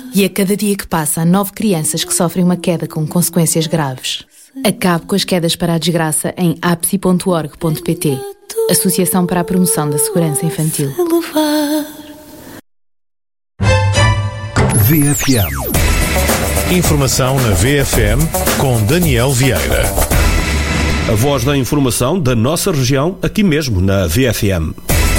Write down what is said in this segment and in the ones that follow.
E a cada dia que passa, há 9 crianças que sofrem uma queda com consequências graves. Acabe com as quedas para a desgraça em apsi.org.pt, Associação para a Promoção da Segurança Infantil. VFM. Informação na VFM com Daniel Vieira. A voz da informação da nossa região, aqui mesmo na VFM.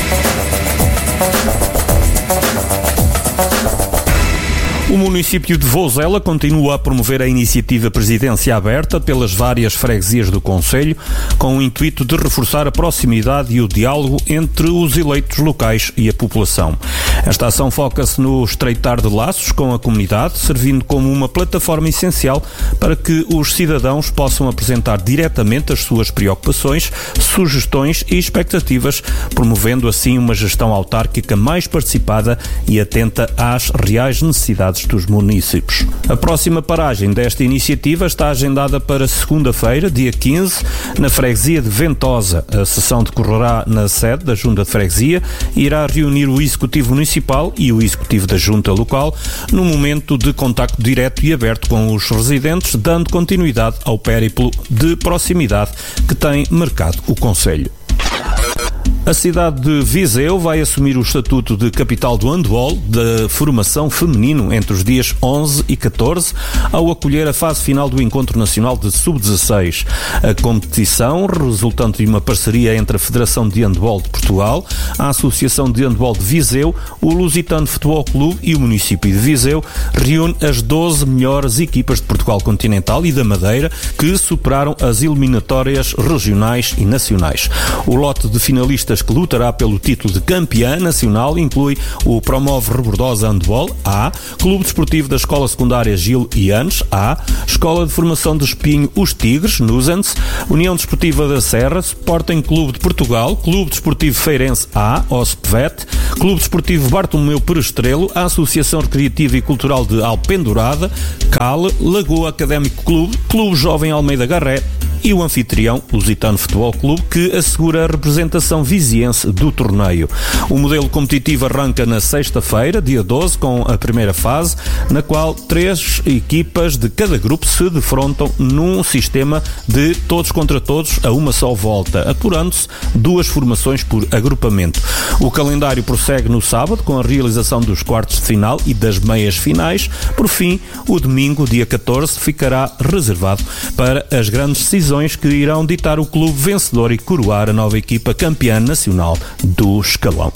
O município de Vozela continua a promover a iniciativa Presidência Aberta pelas várias freguesias do concelho, com o intuito de reforçar a proximidade e o diálogo entre os eleitos locais e a população. Esta ação foca-se no estreitar de laços com a comunidade, servindo como uma plataforma essencial para que os cidadãos possam apresentar diretamente as suas preocupações, sugestões e expectativas, promovendo assim uma gestão autárquica mais participada e atenta às reais necessidades dos municípios. A próxima paragem desta iniciativa está agendada para segunda-feira, dia 15, na freguesia de Ventosa. A sessão decorrerá na sede da Junta de Freguesia e irá reunir o Executivo Municipal e o Executivo da Junta Local num momento de contacto direto e aberto com os residentes, dando continuidade ao périplo de proximidade que tem marcado o concelho. A cidade de Viseu vai assumir o estatuto de capital do handball da formação feminino entre os dias 11 e 14, ao acolher a fase final do Encontro Nacional de Sub-16. A competição, resultante de uma parceria entre a Federação de Handball de Portugal, a Associação de Handball de Viseu, o Lusitano Futebol Clube e o município de Viseu, reúne as 12 melhores equipas de Portugal continental e da Madeira que superaram as eliminatórias regionais e nacionais. O lote de finalistas que lutará pelo título de campeã nacional inclui o Promove Rebordosa Handball A, Clube Desportivo da Escola Secundária Gil Ianes A, Escola de Formação de Espinho Os Tigres, Nusans, União Desportiva da Serra, Sporting Clube de Portugal, Clube Desportivo Feirense A, OSPVET, Clube Desportivo Bartolomeu Perestrelo, a Associação Recreativa e Cultural de Alpendurada, CAL, Lagoa Académico Clube, Clube Jovem Almeida Garré e o anfitrião Lusitano Futebol Clube, que assegura a representação viziense do torneio. O modelo competitivo arranca na sexta-feira, dia 12, com a primeira fase, na qual 3 equipas de cada grupo se defrontam num sistema de todos contra todos a uma só volta, apurando-se 2 formações por agrupamento. O calendário prossegue no sábado, com a realização dos quartos de final e das meias finais. Por fim, o domingo, dia 14, ficará reservado para as grandes decisões que irão ditar o clube vencedor e coroar a nova equipa campeã nacional do escalão.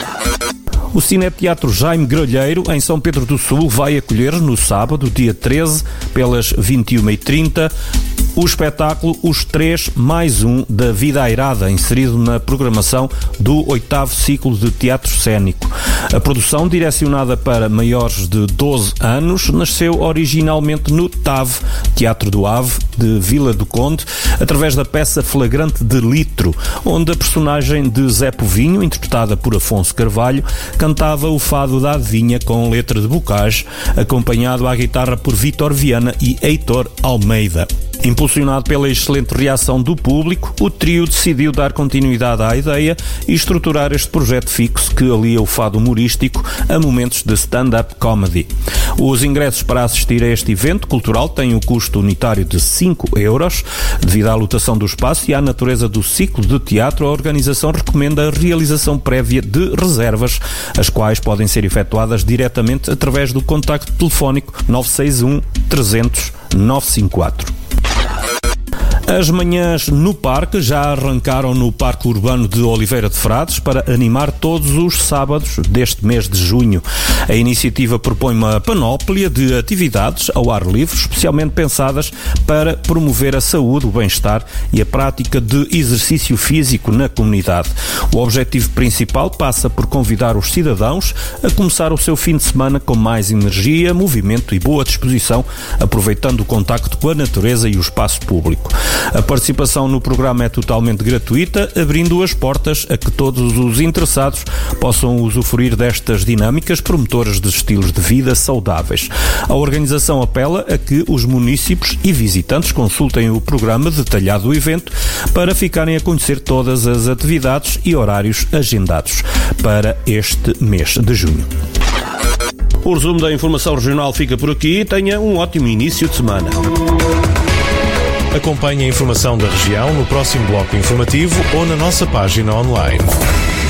O Cineteatro Jaime Gralheiro, em São Pedro do Sul, vai acolher no sábado, dia 13, pelas 21h30, o espetáculo Os 3 mais 1 da Vida Airada, inserido na programação do 8º ciclo de teatro cénico. A produção, direcionada para maiores de 12 anos, nasceu originalmente no TAV, Teatro do Ave, de Vila do Conde, através da peça Flagrante de Litro, onde a personagem de Zé Povinho, interpretada por Afonso Carvalho, cantava o fado da adivinha com letra de Bocage, acompanhado à guitarra por Vítor Viana e Heitor Almeida. Impulsionado pela excelente reação do público, o trio decidiu dar continuidade à ideia e estruturar este projeto fixo que alia o fado humorístico a momentos de stand-up comedy. Os ingressos para assistir a este evento cultural têm um custo unitário de 5 euros. Devido à lotação do espaço e à natureza do ciclo de teatro, a organização recomenda a realização prévia de reservas, as quais podem ser efetuadas diretamente através do contacto telefónico 961 300 954. As manhãs no parque já arrancaram no Parque Urbano de Oliveira de Frades para animar todos os sábados deste mês de junho. A iniciativa propõe uma panóplia de atividades ao ar livre, especialmente pensadas para promover a saúde, o bem-estar e a prática de exercício físico na comunidade. O objetivo principal passa por convidar os cidadãos a começar o seu fim de semana com mais energia, movimento e boa disposição, aproveitando o contacto com a natureza e o espaço público. A participação no programa é totalmente gratuita, abrindo as portas a que todos os interessados possam usufruir destas dinâmicas promotoras de estilos de vida saudáveis. A organização apela a que os munícipes e visitantes consultem o programa detalhado do evento para ficarem a conhecer todas as atividades e horários agendados para este mês de junho. O resumo da informação regional fica por aqui. Tenha um ótimo início de semana. Acompanhe a informação da região no próximo bloco informativo ou na nossa página online.